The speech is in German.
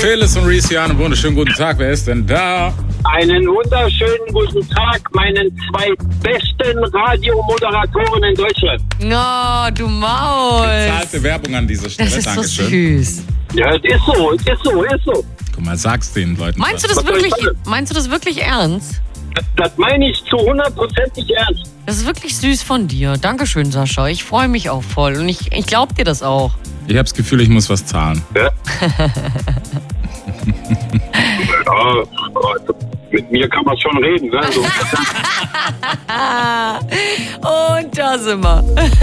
Phyllis und Reese hier, einen wunderschönen guten Tag. Wer ist denn da? Einen wunderschönen guten Tag meinen 2 besten Radiomoderatoren in Deutschland. Oh, du Maus. Bezahlte Werbung an dieser Stelle. Das ist Dankeschön. so süß. Ja, es ist so. Guck mal, sag's den Leuten. Meinst du das wirklich ernst? Das meine ich zu 100%ig ernst. Das ist wirklich süß von dir. Dankeschön, Sascha. Ich freue mich auch voll. Und ich glaub dir das auch. Ich habe das Gefühl, ich muss was zahlen. Ja? Ja, mit mir kann man schon reden. Ne? So. Und da sind wir.